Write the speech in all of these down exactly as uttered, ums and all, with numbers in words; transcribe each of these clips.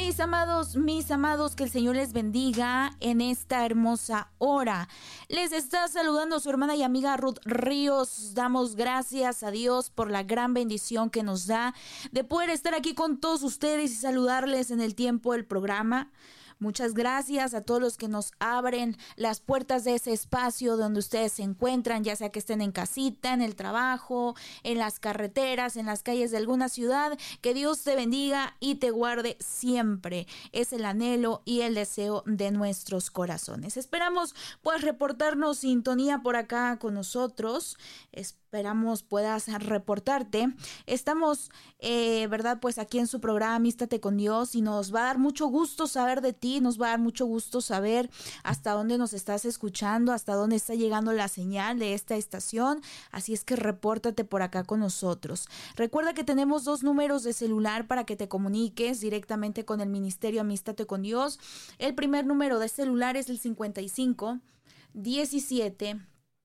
Mis amados, mis amados, que el Señor les bendiga en esta hermosa hora. Les está saludando su hermana y amiga Ruth Ríos. Damos gracias a Dios por la gran bendición que nos da de poder estar aquí con todos ustedes y saludarles en el tiempo del programa. Muchas gracias a todos los que nos abren las puertas de ese espacio donde ustedes se encuentran, ya sea que estén en casita, en el trabajo, en las carreteras, en las calles de alguna ciudad. Que Dios te bendiga y te guarde siempre. Es el anhelo y el deseo de nuestros corazones. Esperamos pues reportarnos sintonía por acá con nosotros. Esperamos puedas reportarte. Estamos, eh, ¿verdad? Pues aquí en su programa Amístate con Dios y nos va a dar mucho gusto saber de ti, nos va a dar mucho gusto saber hasta dónde nos estás escuchando, hasta dónde está llegando la señal de esta estación. Así es que repórtate por acá con nosotros. Recuerda que tenemos dos números de celular para que te comuniques directamente con el Ministerio Amístate con Dios. El primer número de celular es el cincuenta y cinco diecisiete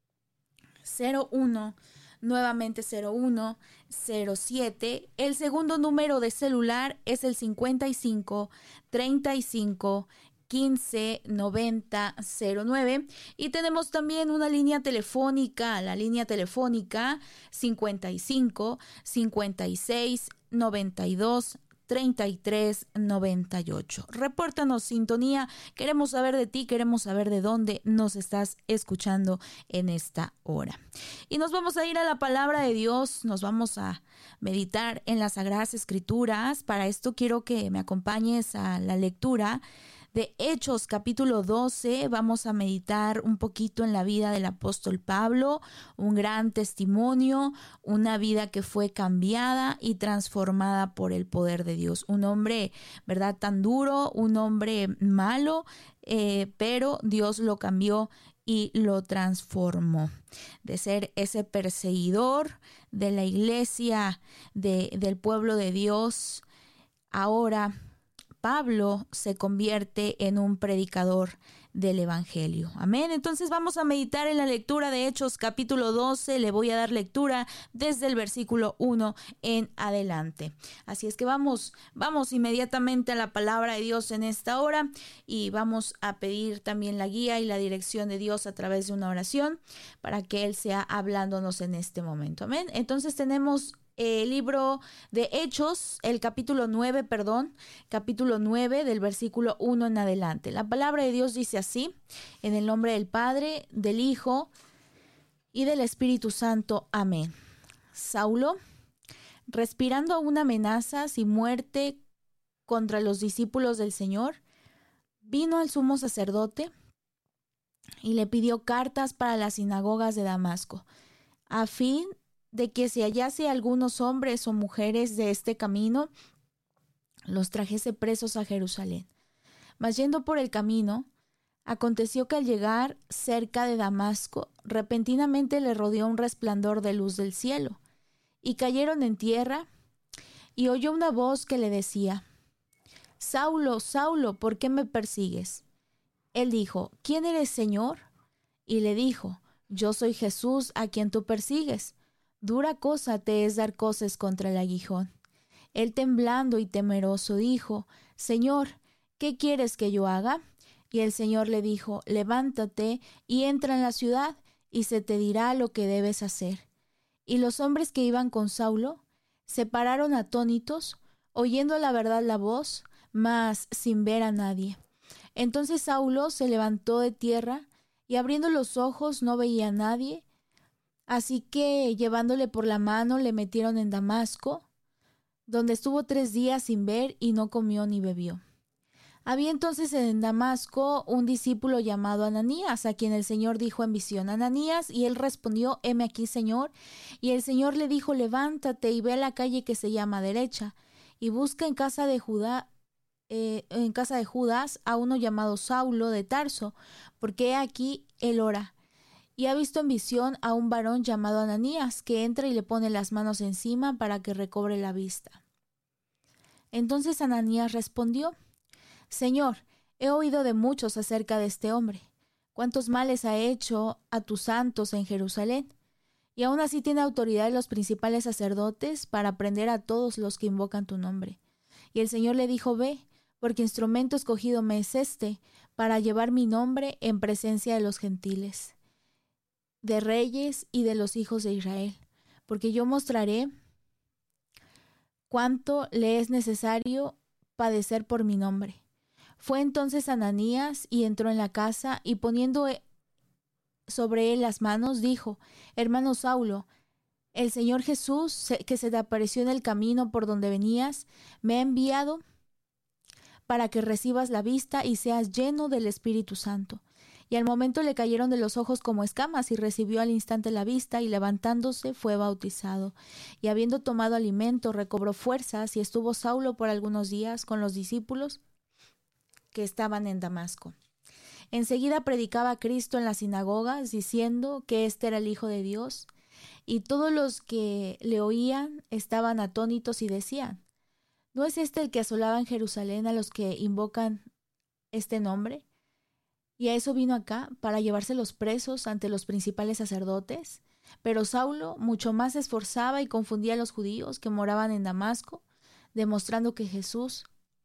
cero uno, nuevamente cero uno cero siete. El segundo número de celular es el cincuenta y cinco treinta y cinco quince noventa cero nueve. Y tenemos también una línea telefónica, la línea telefónica cincuenta y cinco cincuenta y seis noventa y dos treinta y tres noventa y ocho. Repórtanos sintonía, queremos saber de ti, queremos saber de dónde nos estás escuchando en esta hora. Y nos vamos a ir a la palabra de Dios, nos vamos a meditar en las Sagradas Escrituras. Para esto quiero que me acompañes a la lectura de Hechos capítulo doce. Vamos a meditar un poquito en la vida del apóstol Pablo, un gran testimonio, una vida que fue cambiada y transformada por el poder de Dios. Un hombre, ¿verdad?, tan duro, un hombre malo, eh, pero Dios lo cambió y lo transformó. De ser ese perseguidor de la iglesia, de, del pueblo de Dios, ahora Pablo se convierte en un predicador del evangelio. Amén. Entonces vamos a meditar en la lectura de Hechos capítulo doce. Le voy a dar lectura desde el versículo uno en adelante. Así es que vamos, vamos inmediatamente a la palabra de Dios en esta hora y vamos a pedir también la guía y la dirección de Dios a través de una oración para que Él sea hablándonos en este momento. Amén. Entonces tenemos el libro de Hechos, el capítulo nueve, perdón, capítulo nueve del versículo uno en adelante. La palabra de Dios dice así: en el nombre del Padre, del Hijo y del Espíritu Santo. Amén. Saulo, respirando aún amenazas y muerte contra los discípulos del Señor, vino al sumo sacerdote y le pidió cartas para las sinagogas de Damasco, a fin de que si hallase algunos hombres o mujeres de este camino, los trajese presos a Jerusalén. Mas yendo por el camino, aconteció que al llegar cerca de Damasco, repentinamente le rodeó un resplandor de luz del cielo, y cayeron en tierra, y oyó una voz que le decía: Saulo, Saulo, ¿por qué me persigues? Él dijo: ¿Quién eres, Señor? Y le dijo: Yo soy Jesús, a quien tú persigues. Dura cosa te es dar coces contra el aguijón. Él, temblando y temeroso, dijo: Señor, ¿qué quieres que yo haga? Y el Señor le dijo: Levántate y entra en la ciudad, y se te dirá lo que debes hacer. Y los hombres que iban con Saulo se pararon atónitos, oyendo la verdad la voz, mas sin ver a nadie. Entonces Saulo se levantó de tierra, y abriendo los ojos no veía a nadie. Así que, llevándole por la mano, le metieron en Damasco, donde estuvo tres días sin ver y no comió ni bebió. Había entonces en Damasco un discípulo llamado Ananías, a quien el Señor dijo en visión: Ananías, y él respondió: heme aquí, Señor. Y el Señor le dijo: levántate y ve a la calle que se llama Derecha, y busca en casa de Judá, eh, en casa de Judas a uno llamado Saulo de Tarso, porque he aquí él ora. Y ha visto en visión a un varón llamado Ananías, que entra y le pone las manos encima para que recobre la vista. Entonces Ananías respondió: Señor, he oído de muchos acerca de este hombre, cuántos males ha hecho a tus santos en Jerusalén, y aún así tiene autoridad de los principales sacerdotes para prender a todos los que invocan tu nombre. Y el Señor le dijo: ve, porque instrumento escogido me es este, para llevar mi nombre en presencia de los gentiles, de reyes y de los hijos de Israel, porque yo mostraré cuánto le es necesario padecer por mi nombre. Fue entonces Ananías y entró en la casa, y poniendo sobre él las manos, dijo: Hermano Saulo, el Señor Jesús, que se te apareció en el camino por donde venías, me ha enviado para que recibas la vista y seas lleno del Espíritu Santo. Y al momento le cayeron de los ojos como escamas, y recibió al instante la vista, y levantándose fue bautizado. Y habiendo tomado alimento, recobró fuerzas, y estuvo Saulo por algunos días con los discípulos que estaban en Damasco. Enseguida predicaba a Cristo en las sinagogas, diciendo que éste era el Hijo de Dios. Y todos los que le oían estaban atónitos y decían: ¿no es este el que asolaba en Jerusalén a los que invocan este nombre? Y a eso vino acá, para llevárselos presos ante los principales sacerdotes. Pero Saulo mucho más se esforzaba y confundía a los judíos que moraban en Damasco, demostrando que Jesús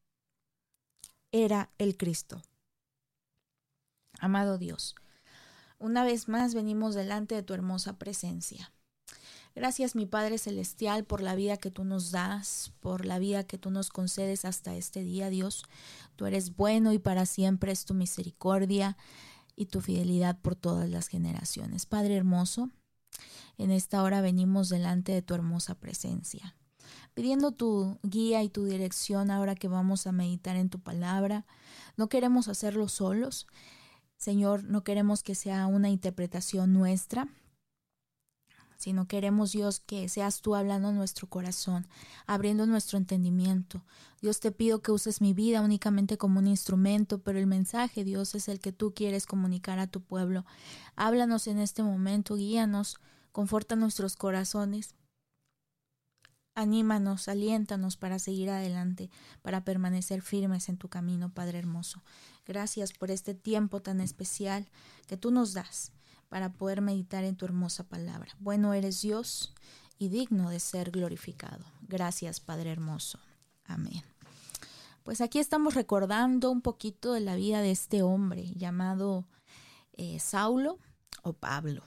era el Cristo. Amado Dios, una vez más venimos delante de tu hermosa presencia. Gracias, mi Padre Celestial, por la vida que tú nos das, por la vida que tú nos concedes hasta este día, Dios. Tú eres bueno y para siempre es tu misericordia y tu fidelidad por todas las generaciones. Padre hermoso, en esta hora venimos delante de tu hermosa presencia, pidiendo tu guía y tu dirección ahora que vamos a meditar en tu palabra. No queremos hacerlo solos, Señor, no queremos que sea una interpretación nuestra, sino queremos, Dios, que seas tú hablando en nuestro corazón, abriendo nuestro entendimiento. Dios, te pido que uses mi vida únicamente como un instrumento, pero el mensaje, Dios, es el que tú quieres comunicar a tu pueblo. Háblanos en este momento, guíanos, conforta nuestros corazones, anímanos, aliéntanos para seguir adelante, para permanecer firmes en tu camino, Padre hermoso. Gracias por este tiempo tan especial que tú nos das para poder meditar en tu hermosa palabra. Bueno eres, Dios, y digno de ser glorificado. Gracias, Padre hermoso. Amén. Pues aquí estamos recordando un poquito de la vida de este hombre llamado eh, Saulo o Pablo.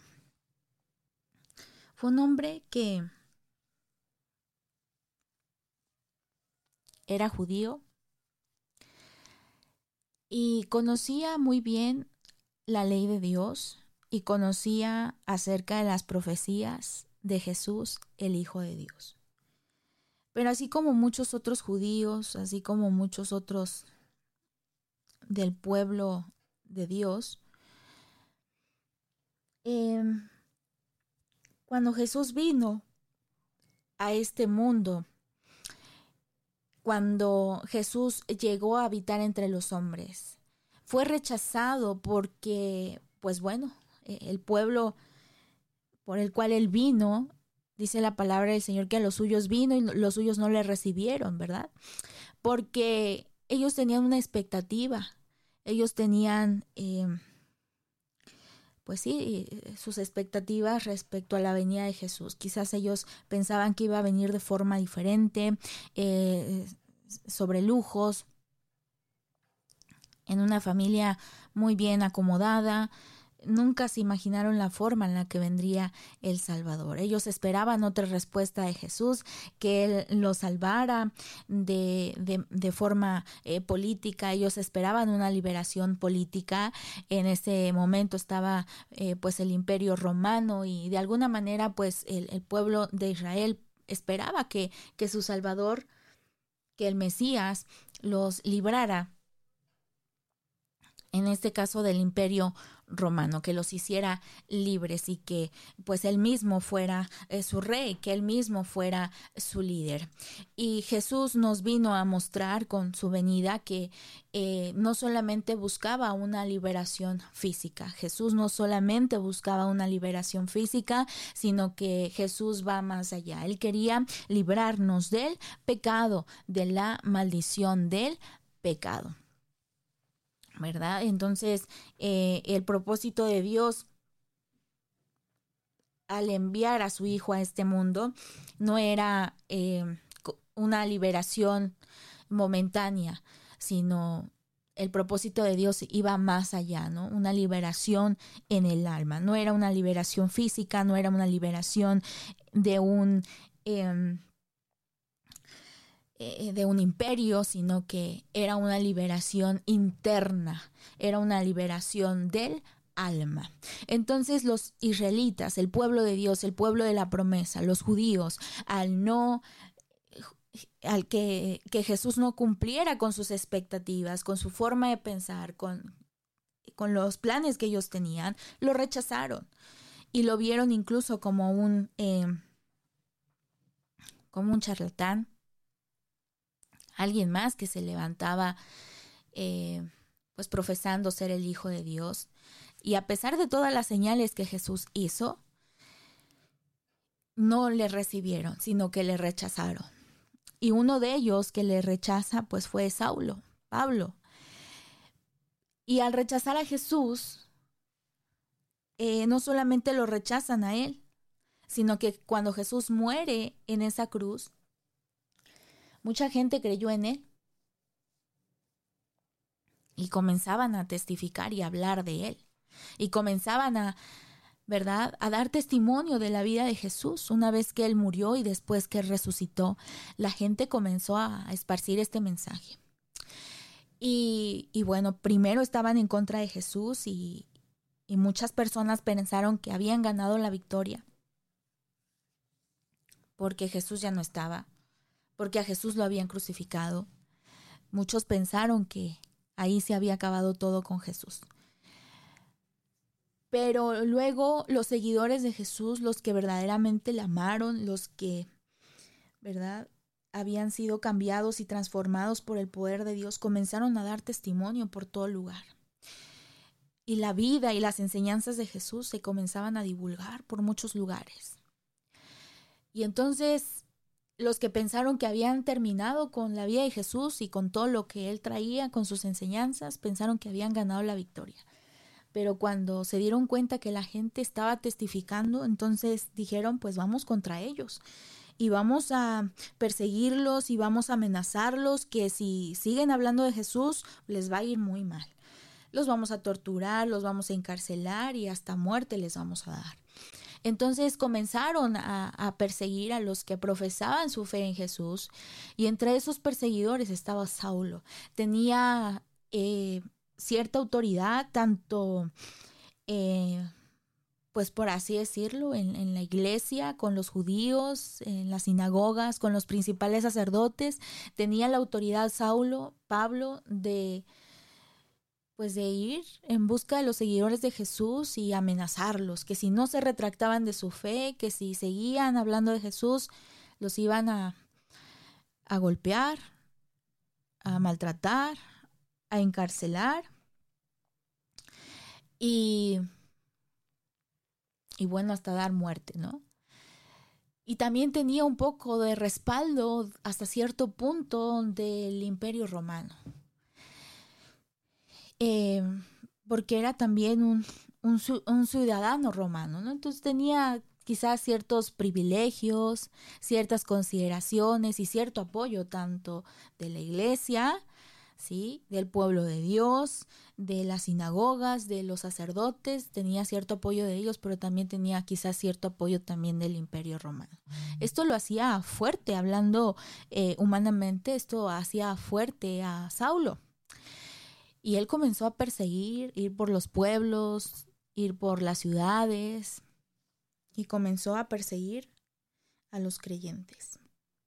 Fue un hombre que era judío y conocía muy bien la ley de Dios, y conocía acerca de las profecías de Jesús, el Hijo de Dios. Pero así como muchos otros judíos, así como muchos otros del pueblo de Dios, eh, cuando Jesús vino a este mundo, cuando Jesús llegó a habitar entre los hombres, fue rechazado porque, pues bueno, el pueblo por el cual él vino, dice la palabra del Señor que a los suyos vino y los suyos no le recibieron, ¿verdad? Porque ellos tenían una expectativa, ellos tenían, eh, pues sí, sus expectativas respecto a la venida de Jesús. Quizás ellos pensaban que iba a venir de forma diferente, eh, sobre lujos, en una familia muy bien acomodada. Nunca se imaginaron la forma en la que vendría el Salvador. Ellos esperaban otra respuesta de Jesús, que Él los salvara de, de, de forma eh, política. Ellos esperaban una liberación política. En ese momento estaba eh, pues el Imperio Romano, y de alguna manera pues el, el pueblo de Israel esperaba que, que su Salvador, que el Mesías, los librara, en este caso del Imperio Romano, que los hiciera libres y que pues él mismo fuera eh, su rey, que él mismo fuera su líder. Y Jesús nos vino a mostrar con su venida que eh, no solamente buscaba una liberación física, Jesús no solamente buscaba una liberación física, sino que Jesús va más allá. Él quería librarnos del pecado, de la maldición del pecado, ¿verdad? Entonces, eh, el propósito de Dios al enviar a su Hijo a este mundo no era eh, una liberación momentánea, sino el propósito de Dios iba más allá, ¿no? Una liberación en el alma. No era una liberación física, no era una liberación de un, eh, de un imperio, sino que era una liberación interna, era una liberación del alma. Entonces los israelitas, el pueblo de Dios, el pueblo de la promesa, los judíos, al no al que, que Jesús no cumpliera con sus expectativas, con su forma de pensar, con, con los planes que ellos tenían, lo rechazaron y lo vieron incluso como un, eh, como un charlatán, alguien más que se levantaba eh, pues profesando ser el Hijo de Dios. Y a pesar de todas las señales que Jesús hizo, no le recibieron, sino que le rechazaron. Y uno de ellos que le rechaza, pues fue Saulo, Pablo. Y al rechazar a Jesús, eh, no solamente lo rechazan a él, sino que cuando Jesús muere en esa cruz, mucha gente creyó en él. Y comenzaban a testificar y a hablar de él. Y comenzaban a, ¿verdad?, a dar testimonio de la vida de Jesús. Una vez que él murió y después que él resucitó, la gente comenzó a esparcir este mensaje. Y, y bueno, primero estaban en contra de Jesús y, y muchas personas pensaron que habían ganado la victoria porque Jesús ya no estaba, porque a Jesús lo habían crucificado. Muchos pensaron que ahí se había acabado todo con Jesús. Pero luego los seguidores de Jesús, los que verdaderamente le amaron, los que, ¿verdad?, habían sido cambiados y transformados por el poder de Dios, comenzaron a dar testimonio por todo lugar. Y la vida y las enseñanzas de Jesús se comenzaban a divulgar por muchos lugares. Y entonces los que pensaron que habían terminado con la vida de Jesús y con todo lo que él traía, con sus enseñanzas, pensaron que habían ganado la victoria. Pero cuando se dieron cuenta que la gente estaba testificando, entonces dijeron, pues vamos contra ellos y vamos a perseguirlos y vamos a amenazarlos, que si siguen hablando de Jesús les va a ir muy mal. Los vamos a torturar, los vamos a encarcelar y hasta muerte les vamos a dar. Entonces comenzaron a, a perseguir a los que profesaban su fe en Jesús, y entre esos perseguidores estaba Saulo. Tenía eh, cierta autoridad, tanto, eh, pues por así decirlo, en, en la iglesia, con los judíos, en las sinagogas, con los principales sacerdotes. Tenía la autoridad Saulo, Pablo, de... pues de ir en busca de los seguidores de Jesús y amenazarlos, que si no se retractaban de su fe, que si seguían hablando de Jesús, los iban a, a golpear, a maltratar, a encarcelar. Y, y bueno, hasta dar muerte, ¿no? Y también tenía un poco de respaldo hasta cierto punto del Imperio Romano. Eh, porque era también un, un, un ciudadano romano, ¿no? Entonces tenía quizás ciertos privilegios, ciertas consideraciones y cierto apoyo tanto de la iglesia, ¿sí?, del pueblo de Dios, de las sinagogas, de los sacerdotes. Tenía cierto apoyo de ellos, pero también tenía quizás cierto apoyo también del Imperio Romano. Esto lo hacía fuerte, hablando eh, humanamente, esto hacía fuerte a Saulo. Y él comenzó a perseguir, ir por los pueblos, ir por las ciudades, y comenzó a perseguir a los creyentes.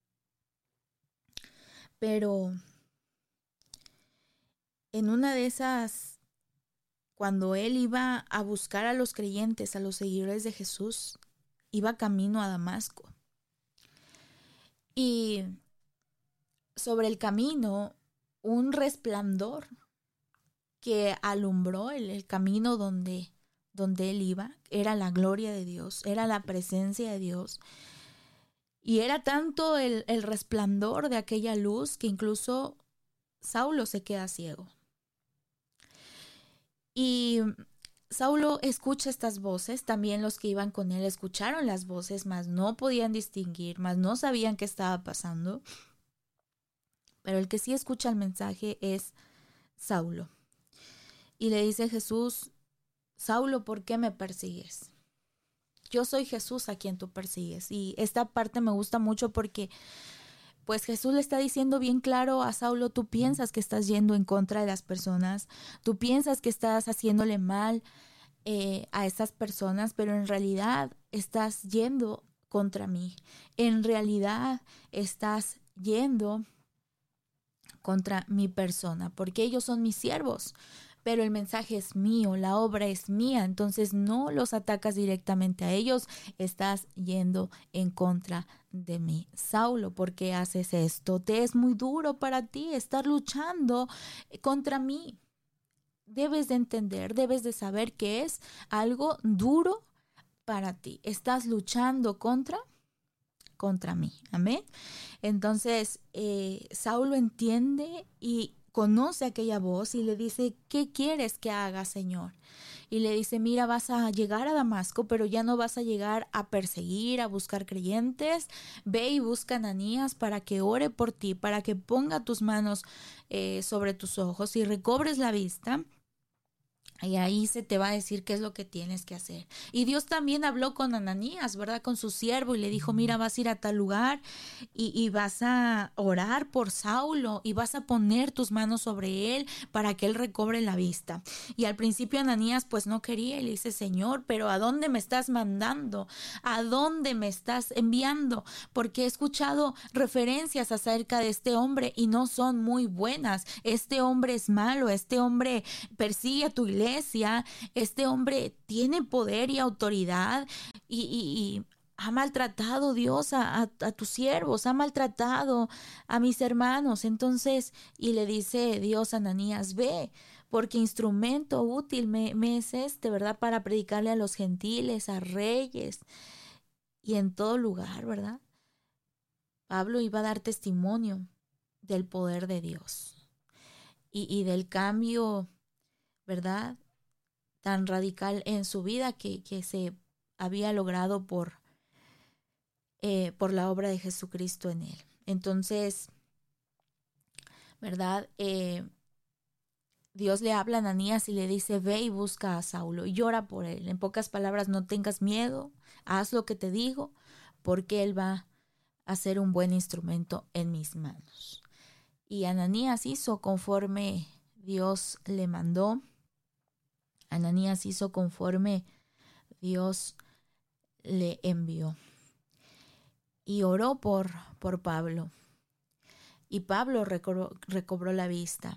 Pero en una de esas, cuando él iba a buscar a los creyentes, a los seguidores de Jesús, iba camino a Damasco. Y sobre el camino, un resplandor que alumbró el, el camino donde, donde él iba, era la gloria de Dios, era la presencia de Dios. Y era tanto el, el resplandor de aquella luz que incluso Saulo se queda ciego. Y Saulo escucha estas voces, también los que iban con él escucharon las voces, mas no podían distinguir, mas no sabían qué estaba pasando. Pero el que sí escucha el mensaje es Saulo. Y le dice Jesús: Saulo, ¿por qué me persigues? Yo soy Jesús a quien tú persigues. Y esta parte me gusta mucho porque pues Jesús le está diciendo bien claro a Saulo: tú piensas que estás yendo en contra de las personas, tú piensas que estás haciéndole mal eh, a estas personas, pero en realidad estás yendo contra mí. En realidad estás yendo contra mi persona, porque ellos son mis siervos, pero el mensaje es mío, la obra es mía, entonces no los atacas directamente a ellos, estás yendo en contra de mí. Saulo, ¿por qué haces esto? Te es muy duro para ti estar luchando contra mí. Debes de entender, debes de saber que es algo duro para ti. Estás luchando contra contra mí. Amén. Entonces, eh, Saulo entiende y conoce aquella voz y le dice: ¿qué quieres que haga, Señor? Y le dice: mira, vas a llegar a Damasco, pero ya no vas a llegar a perseguir, a buscar creyentes. Ve y busca a Ananías para que ore por ti, para que ponga tus manos eh, sobre tus ojos y recobres la vista. Y ahí se te va a decir qué es lo que tienes que hacer. Y Dios también habló con Ananías, ¿verdad? Con su siervo, y le dijo: mira, vas a ir a tal lugar y, y vas a orar por Saulo y vas a poner tus manos sobre él para que él recobre la vista. Y al principio Ananías pues no quería y le dice: Señor, pero ¿a dónde me estás mandando? ¿A dónde me estás enviando? Porque he escuchado referencias acerca de este hombre y no son muy buenas. Este hombre es malo, este hombre persigue a tu iglesia. Este hombre tiene poder y autoridad y, y, y ha maltratado Dios a, a, a tus siervos, ha maltratado a mis hermanos. Entonces, y le dice Dios a Ananías: ve, porque instrumento útil me, me es este, ¿verdad? Para predicarle a los gentiles, a reyes y en todo lugar, ¿verdad? Pablo iba a dar testimonio del poder de Dios y, y del cambio, ¿verdad?, tan radical en su vida que, que se había logrado por, eh, por la obra de Jesucristo en él. Entonces, ¿verdad? Eh, Dios le habla a Ananías y le dice: ve y busca a Saulo y llora por él. En pocas palabras, no tengas miedo, haz lo que te digo, porque él va a ser un buen instrumento en mis manos. Y Ananías hizo conforme Dios le mandó. Ananías hizo conforme Dios le envió y oró por, por Pablo. Y Pablo recobró, recobró la vista.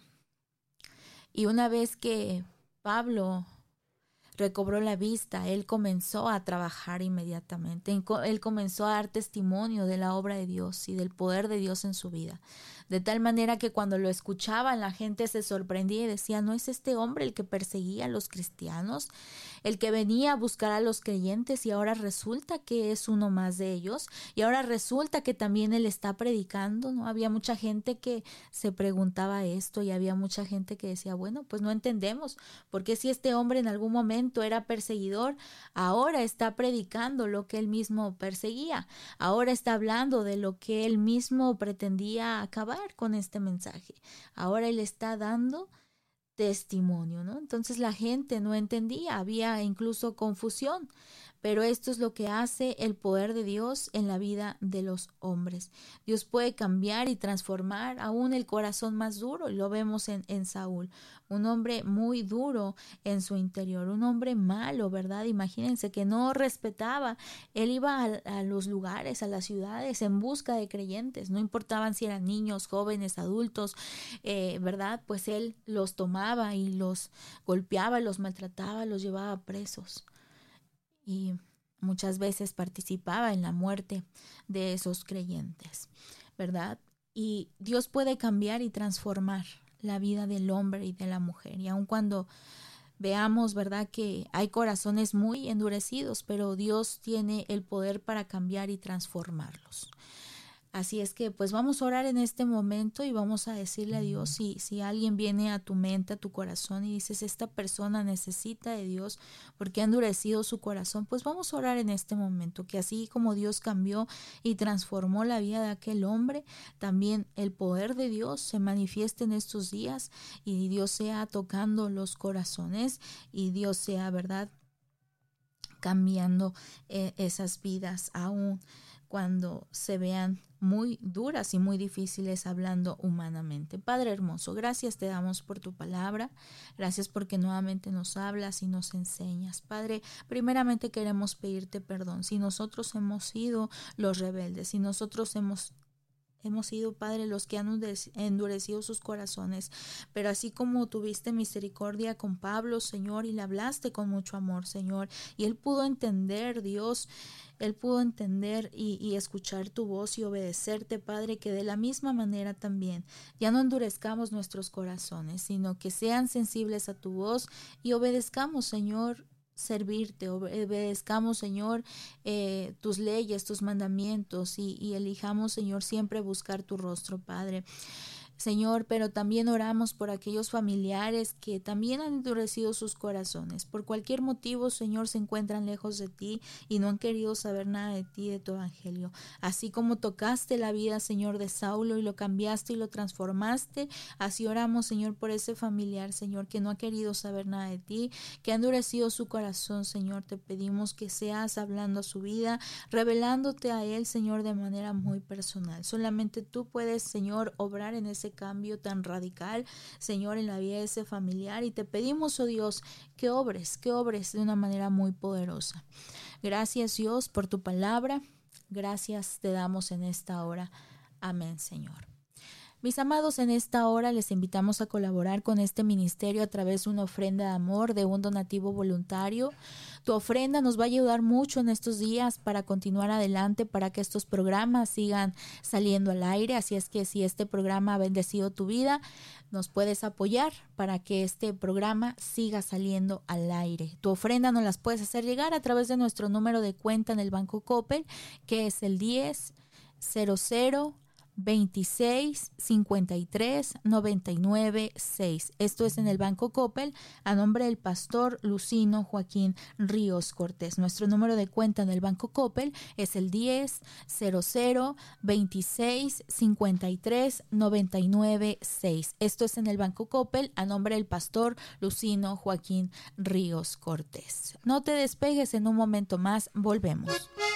Y una vez que Pablo recobró la vista, él comenzó a trabajar inmediatamente. Él comenzó a dar testimonio de la obra de Dios y del poder de Dios en su vida. De tal manera que cuando lo escuchaban, la gente se sorprendía y decía: ¿no es este hombre el que perseguía a los cristianos? El que venía a buscar a los creyentes, y ahora resulta que es uno más de ellos. Y ahora resulta que también él está predicando, ¿no? Había mucha gente que se preguntaba esto y había mucha gente que decía: bueno, pues no entendemos, porque si este hombre en algún momento era perseguidor, ahora está predicando lo que él mismo perseguía. Ahora está hablando de lo que él mismo pretendía acabar con este mensaje. Ahora él está dando testimonio, ¿no? Entonces la gente no entendía, había incluso confusión, pero esto es lo que hace el poder de Dios en la vida de los hombres. Dios puede cambiar y transformar aún el corazón más duro, y lo vemos en, en Saúl, un hombre muy duro en su interior, un hombre malo, ¿verdad? Imagínense que no respetaba, él iba a, a los lugares, a las ciudades en busca de creyentes, no importaban si eran niños, jóvenes, adultos, eh, ¿verdad? Pues él los tomaba y los golpeaba, los maltrataba, los llevaba presos. Y muchas veces participaba en la muerte de esos creyentes, ¿verdad? Y Dios puede cambiar y transformar la vida del hombre y de la mujer. Y aun cuando veamos, ¿verdad?, que hay corazones muy endurecidos, pero Dios tiene el poder para cambiar y transformarlos. Así es que pues vamos a orar en este momento y vamos a decirle a Dios, si, si alguien viene a tu mente, a tu corazón y dices, esta persona necesita de Dios porque ha endurecido su corazón, pues vamos a orar en este momento, que así como Dios cambió y transformó la vida de aquel hombre, también el poder de Dios se manifieste en estos días y Dios sea tocando los corazones y Dios sea, ¿verdad?, cambiando eh, esas vidas aún cuando se vean muy duras y muy difíciles hablando humanamente. Padre hermoso, gracias te damos por tu palabra, gracias porque nuevamente nos hablas y nos enseñas. Padre, primeramente queremos pedirte perdón si nosotros hemos sido los rebeldes, si nosotros hemos Hemos sido, Padre, los que han endurecido sus corazones, pero así como tuviste misericordia con Pablo, Señor, y le hablaste con mucho amor, Señor, y él pudo entender, Dios, él pudo entender y, y escuchar tu voz y obedecerte, Padre, que de la misma manera también ya no endurezcamos nuestros corazones, sino que sean sensibles a tu voz y obedezcamos, Señor, servirte, obedezcamos, Señor, eh, tus leyes, tus mandamientos y, y elijamos, Señor, siempre buscar tu rostro, Padre. Señor, pero también oramos por aquellos familiares que también han endurecido sus corazones. Por cualquier motivo, Señor, se encuentran lejos de ti y no han querido saber nada de ti, de tu evangelio. Así como tocaste la vida, Señor, de Saulo y lo cambiaste y lo transformaste, así oramos, Señor, por ese familiar, Señor, que no ha querido saber nada de ti, que ha endurecido su corazón, Señor. Te pedimos que seas hablando a su vida, revelándote a él, Señor, de manera muy personal. Solamente tú puedes, Señor, obrar en ese cambio tan radical, Señor, en la vida de ese familiar, y te pedimos, oh Dios, que obres, que obres de una manera muy poderosa. Gracias, Dios, por tu palabra. Gracias te damos en esta hora. Amén, Señor. Mis amados, en esta hora les invitamos a colaborar con este ministerio a través de una ofrenda de amor, de un donativo voluntario. Tu ofrenda nos va a ayudar mucho en estos días para continuar adelante, para que estos programas sigan saliendo al aire. Así es que si este programa ha bendecido tu vida, nos puedes apoyar para que este programa siga saliendo al aire. Tu ofrenda nos las puedes hacer llegar a través de nuestro número de cuenta en el Banco Coppel, que es el diez cero cero veintiséis cincuenta y tres noventa y nueve seis. Esto es en el Banco Coppel a nombre del pastor Lucino Joaquín Ríos Cortés. Nuestro número de cuenta en el Banco Coppel es el diez cero cero veintiséis cincuenta y tres noventa y nueve seis. Esto es en el Banco Coppel a nombre del pastor Lucino Joaquín Ríos Cortés. No te despegues, en un momento más volvemos.